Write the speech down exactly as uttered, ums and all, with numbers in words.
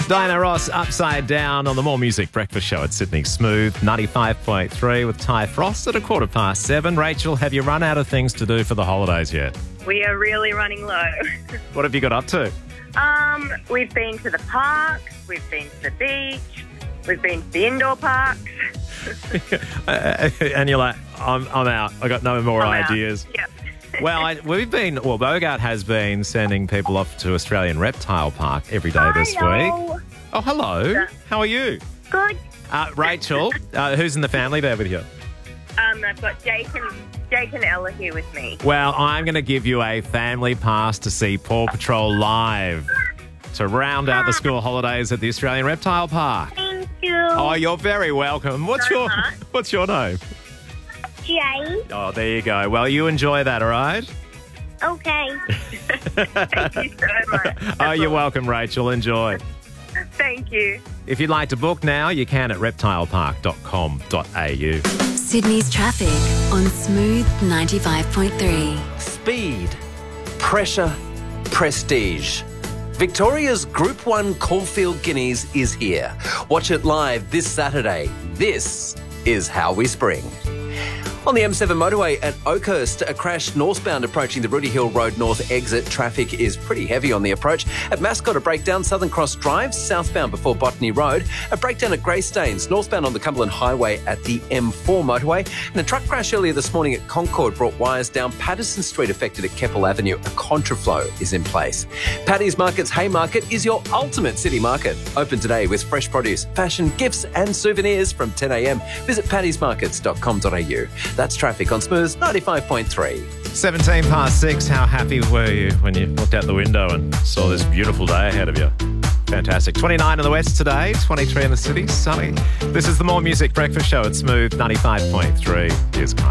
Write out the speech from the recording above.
Diana Ross, Upside Down on the More Music Breakfast Show at Sydney Smooth, ninety-five point three with Ty Frost at a quarter past seven. Rachel, have you run out of things to do for the holidays yet? We are really running low. What have you got up to? Um, we've been to the park, we've been to the beach, we've been to the indoor parks. And you're like, I'm, I'm out. I got no more I'm ideas. Out. Yep. Well, I, we've been, well, Bogart has been sending people off to Australian Reptile Park every day this Hello. week. Oh, hello. How are you? Good. Uh, Rachel, uh, who's in the family there with you? Um, I've got Jake and, Jake and Ella here with me. Well, I'm going to give you a family pass to see Paw Patrol live to round out the school holidays at the Australian Reptile Park. Thank you. Oh, you're very welcome. What's So your much. What's your name? Jay. Oh, there you go. Well, you enjoy that, all right? Okay. Thank you so much. Oh, you're welcome, Rachel. Enjoy. Thank you. If you'd like to book now, you can at reptile park dot com dot a u. Sydney's traffic on Smooth ninety-five point three. Speed, pressure, prestige. Victoria's Group one Caulfield Guineas is here. Watch it live this Saturday. This is how we spring. On the M seven motorway at Oakhurst, a crash northbound approaching the Rooty Hill Road North exit. Traffic is pretty heavy on the approach. At Mascot, a breakdown, Southern Cross Drive, southbound before Botany Road. A breakdown at Greystanes, northbound on the Cumberland Highway at the M four motorway. And a truck crash earlier this morning at Concord brought wires down Patterson Street affected at Keppel Avenue. A contraflow is in place. Paddy's Market's Haymarket is your ultimate city market. Open today with fresh produce, fashion, gifts and souvenirs from ten a m. Visit paddys markets dot com dot a u. That's traffic on Smooth ninety-five point three. seventeen past six. How happy were you when you looked out the window and saw this beautiful day ahead of you? Fantastic. twenty-nine in the west today, twenty-three in the city, sunny. This is the More Music Breakfast Show at Smooth ninety-five point three. Here's